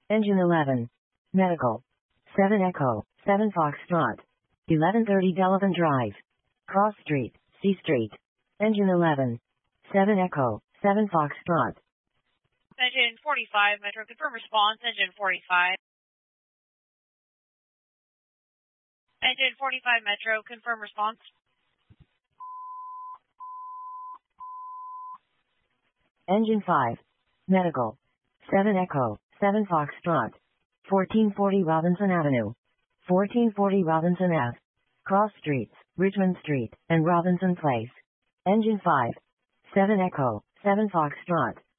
Engine 11. Medical. 7 Echo, 7 Foxtrot. 1130 Delavan Drive. Cross Street, C Street. Engine 11. 7 Echo, 7 Foxtrot. Engine 45, Metro, confirm response. Engine 45. Engine 45, Metro, confirm response. Engine 5. Medical. 7 Echo, 7 Foxtrot. 1440 Robinson Avenue. 1440 Robinson Ave. Cross Streets, Richmond Street, and Robinson Place. Engine 5. 7 Echo, 7 Foxtrot.